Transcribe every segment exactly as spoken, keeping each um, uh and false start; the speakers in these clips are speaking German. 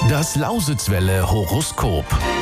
Das Lausitzwelle Horoskop.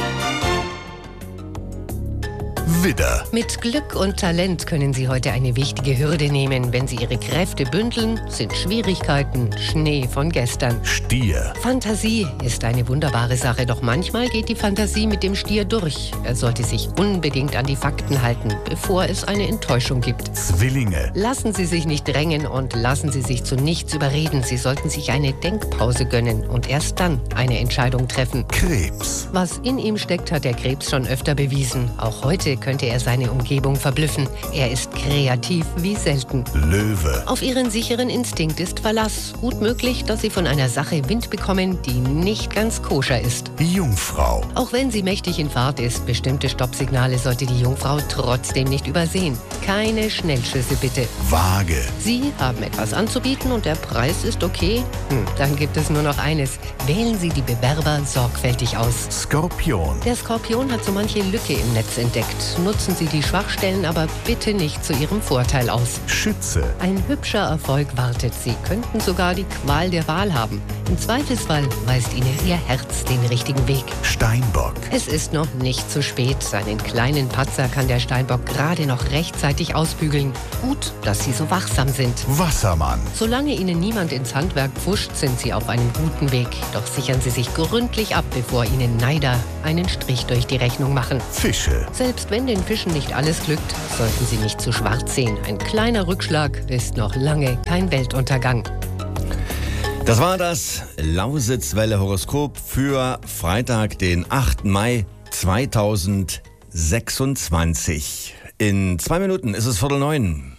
Widder. Mit Glück und Talent können Sie heute eine wichtige Hürde nehmen. Wenn Sie Ihre Kräfte bündeln, sind Schwierigkeiten Schnee von gestern. Stier. Fantasie ist eine wunderbare Sache, doch manchmal geht die Fantasie mit dem Stier durch. Er sollte sich unbedingt an die Fakten halten, bevor es eine Enttäuschung gibt. Zwillinge. Lassen Sie sich nicht drängen und lassen Sie sich zu nichts überreden. Sie sollten sich eine Denkpause gönnen und erst dann eine Entscheidung treffen. Krebs. Was in ihm steckt, hat der Krebs schon öfter bewiesen. Auch heute könnte er seine Umgebung verblüffen. Er ist kreativ wie selten. Löwe. Auf Ihren sicheren Instinkt ist Verlass. Gut möglich, dass Sie von einer Sache Wind bekommen, die nicht ganz koscher ist. Jungfrau. Auch wenn sie mächtig in Fahrt ist, bestimmte Stoppsignale sollte die Jungfrau trotzdem nicht übersehen. Keine Schnellschüsse bitte. Waage. Sie haben etwas anzubieten und der Preis ist okay? Hm, dann gibt es nur noch eines. Wählen Sie die Bewerber sorgfältig aus. Skorpion. Der Skorpion hat so manche Lücke im Netz entdeckt. Nutzen Sie die Schwachstellen aber bitte nicht zu Ihrem Vorteil aus. Schütze. Ein hübscher Erfolg wartet. Sie könnten sogar die Qual der Wahl haben. Im Zweifelsfall weist Ihnen Ihr Herz den richtigen Weg. Steinbock. Es ist noch nicht zu spät. Seinen kleinen Patzer kann der Steinbock gerade noch rechtzeitig ausbügeln. Gut, dass Sie so wachsam sind. Wassermann. Solange Ihnen niemand ins Handwerk pfuscht, sind Sie auf einem guten Weg. Doch sichern Sie sich gründlich ab, bevor Ihnen Neider einen Strich durch die Rechnung machen. Fische. Selbst wenn den Fischen nicht alles glückt, sollten Sie nicht zu schwarz sehen. Ein kleiner Rückschlag ist noch lange kein Weltuntergang. Das war das Lausitzwelle-Horoskop für Freitag, den achten Mai zweitausendsechsundzwanzig. In zwei Minuten ist es Viertel neun.